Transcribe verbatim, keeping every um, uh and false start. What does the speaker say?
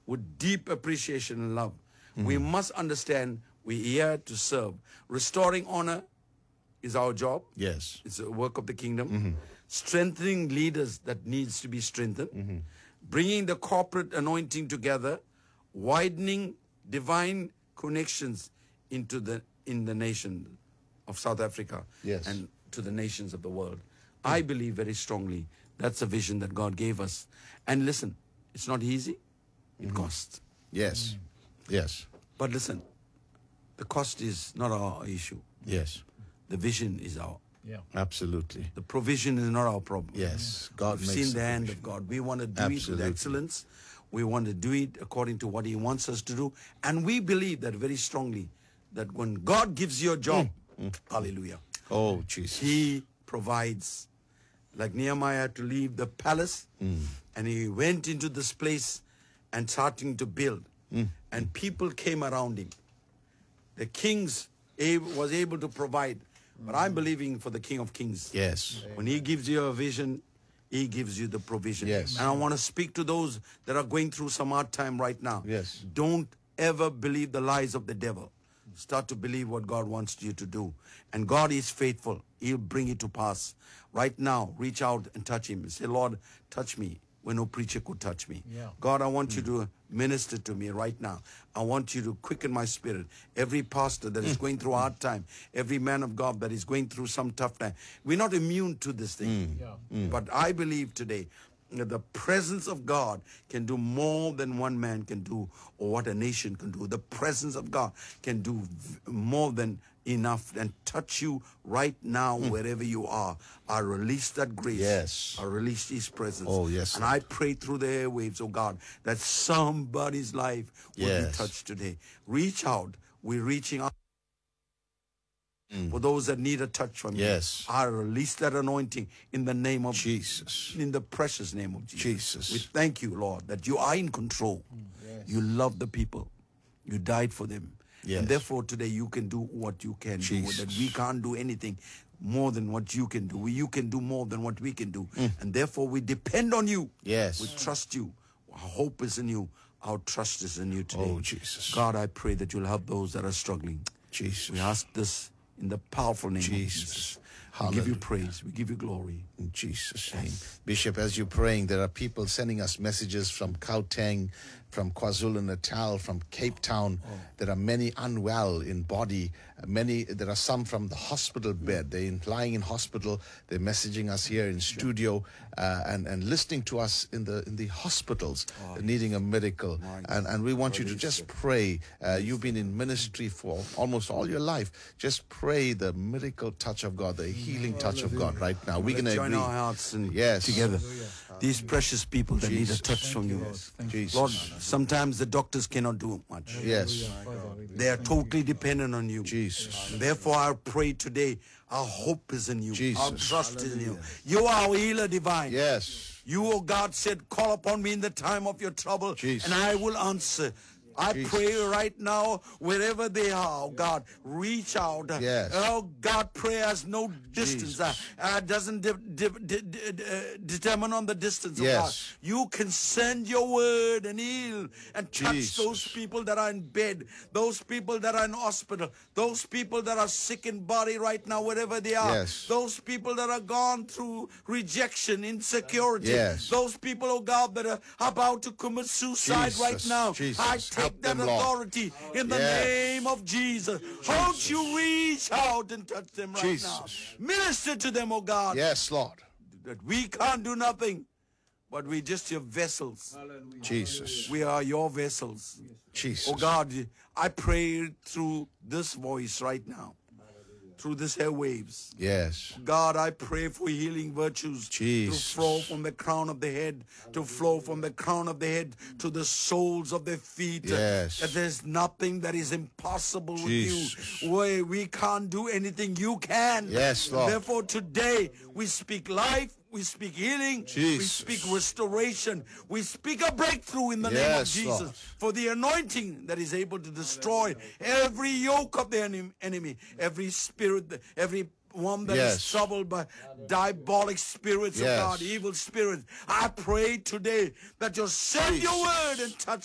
with deep appreciation and love. Mm-hmm. We must understand we're here to serve. Restoring honor is our job. Yes. It's a work of the kingdom. Mm-hmm. Strengthening leaders that needs to be strengthened. Mm-hmm. Bringing the corporate anointing together. Widening divine connections into the in the nation of South Africa. Yes. And to the nations of the world. Mm. I believe very strongly that's a vision that God gave us. And listen, it's not easy. It mm-hmm. costs. Yes. Mm. Yes. But listen, the cost is not our issue. Yes. The vision is our. Yeah. Absolutely. The provision is not our problem. Yes. God We've makes seen the hand provision. of God. We want to do Absolutely. it with excellence. We want to do it according to what He wants us to do. And we believe that very strongly, that when God gives you a job, mm. Mm. hallelujah. Oh, Jesus. He provides. Like Nehemiah had to leave the palace, mm. and he went into this place and starting to build. Mm. And people came around him. The kings was able to provide. But I'm believing for the King of Kings. Yes. When He gives you a vision, He gives you the provision. Yes. And I want to speak to those that are going through some hard time right now. Yes. Don't ever believe the lies of the devil. Start to believe what God wants you to do. And God is faithful. He'll bring it to pass. Right now, reach out and touch Him. Say, Lord, touch me when no preacher could touch me. Yeah. God, I want mm. you to minister to me right now. I want you to quicken my spirit. Every pastor that is going through a hard time, every man of God that is going through some tough time, we're not immune to this thing. Mm. Yeah. Mm. But I believe today that the presence of God can do more than one man can do or what a nation can do. The presence of God can do v- more than enough and touch you right now mm. wherever you are. I release that grace. Yes. I release His presence. Oh, yes. And I pray through the airwaves, oh God, that somebody's life will Yes. be touched today. Reach out. We're reaching out. Mm. For those that need a touch from Yes. you, I release that anointing in the name of Jesus. in the precious name of Jesus. Jesus. We thank you, Lord, that you are in control. Yes. You love the people. You died for them. Yes. And therefore today you can do what you can Jesus. do. That we can't do anything more than what you can do. You can do more than what we can do. Mm. And therefore we depend on you. Yes. We trust you. Our hope is in you. Our trust is in you today. Oh, Jesus. God, I pray that you'll help those that are struggling. Jesus. We ask this in the powerful name Jesus. of Jesus. We give you Hallelujah. praise. We give you glory. In Jesus' name. Bishop, as you're praying, there are people sending us messages from Gauteng, from KwaZulu-Natal, from Cape Town. Oh. There are many unwell in body. Many. There are some from the hospital bed. They're in, lying in hospital. They're messaging us here in studio uh, and, and listening to us in the in the hospitals, Oh, needing a miracle. My And, and we want you to Release just it. pray. Uh, you've been in ministry for almost all your life. Just pray the miracle touch of God, the healing touch of God right now. We're going Let's to join agree. our hearts and Yes. together. These precious people that need a Jesus. touch from you. Jesus. Lord, sometimes the doctors cannot do much. Yes. They are totally dependent on you. Jesus. Therefore, I pray today, our hope is in you. Jesus. Our trust is in you. You are our healer divine. Yes. You, O God, said, call upon me in the time of your trouble, Jesus. and I will answer. I Jesus. pray right now, wherever they are, oh God, reach out. Yes. Oh God, prayer has no distance. Uh, Jesus. uh, doesn't de- de- de- de- uh, determine on the distance. Oh Yes. God. You can send your word and heal and touch Jesus. those people that are in bed, those people that are in hospital, those people that are sick in body right now, wherever they are. Yes. Those people that are gone through rejection, insecurity. Yes. Those people, oh God, that are about to commit suicide Jesus. right now. Jesus. I Help take that them, Lord. authority in the Yes. name of Jesus. Won't you reach out and touch them right Jesus. now? Minister to them, oh God. Yes, Lord. That we can't do nothing, but we're just your vessels. Jesus. We are your vessels. Jesus. Oh God, I pray through this voice right now, through this airwaves. Yes. God, I pray for healing virtues Jesus. to flow from the crown of the head, to flow from the crown of the head to the soles of their feet. Yes. That there's nothing that is impossible Jesus. with you. Where we can't do anything, you can. Yes, Lord. Therefore, today we speak life. We speak healing. We Jesus. speak restoration. We speak a breakthrough in the name of Yes, Jesus. Lord. For the anointing that is able to destroy every yoke of the enem- enemy, every spirit, every one that is Yes. troubled by diabolic spirits Yes. of God, evil spirits. I pray today that you'll send your Jesus. word and touch